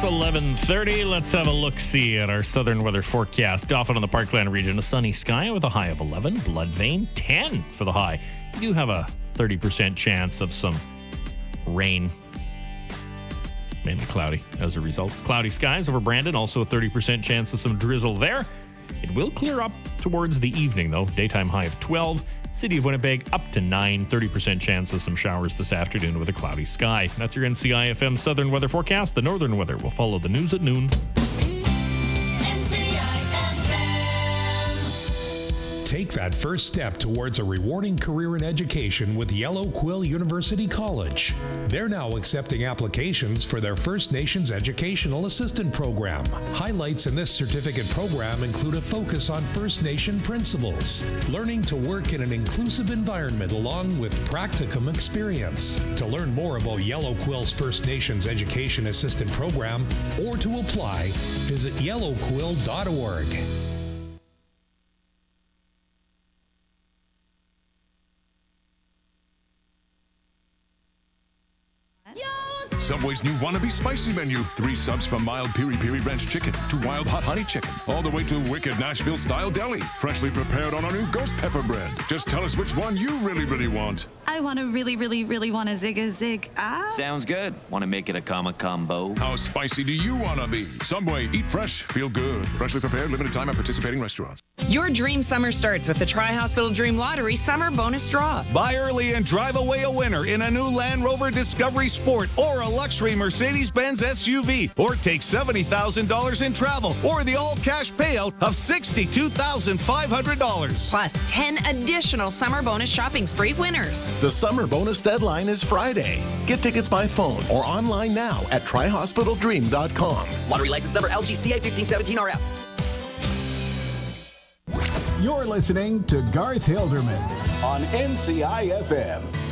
It's 11:30. Let's have a look-see at our southern weather forecast. Often on the Parkland region, a sunny sky with a high of 11. Bloodvein, 10 for the high. You do have a 30% chance of some rain. Mainly cloudy as a result. Cloudy skies over Brandon, also a 30% chance of some drizzle there. It will clear up towards the evening, though. Daytime high of 12. City of Winnipeg up to 9. 30% chance of some showers this afternoon with a cloudy sky. That's your NCIFM Southern Weather Forecast. The northern weather will follow the news at noon. Take that first step towards a rewarding career in education with Yellow Quill University College. They're now accepting applications for their First Nations Educational Assistant Program. Highlights in this certificate program include a focus on First Nation principles, learning to work in an inclusive environment along with practicum experience. To learn more about Yellow Quill's First Nations Education Assistant Program or to apply, visit yellowquill.org. Subway's new Wannabe Spicy Menu. 3 subs from mild Piri Piri Ranch Chicken to wild hot honey chicken, all the way to wicked Nashville-style deli, freshly prepared on our new ghost pepper bread. Just tell us which one you really want. I want to really want a Zig-a-Zig. Sounds good. Want to make it a combo? How spicy do you want to be? Subway, eat fresh, feel good. Freshly prepared, limited time at participating restaurants. Your dream summer starts with the Tri-Hospital Dream Lottery Summer Bonus Draw. Buy early and drive away a winner in a new Land Rover Discovery Sport or a luxury Mercedes-Benz SUV, or take $70,000 in travel or the all-cash payout of $62,500. Plus 10 additional summer bonus shopping spree winners. The summer bonus deadline is Friday. Get tickets by phone or online now at TriHospitalDream.com. Lottery license number LGCA 1517RF. You're listening to Garth Hilderman on NCIFM.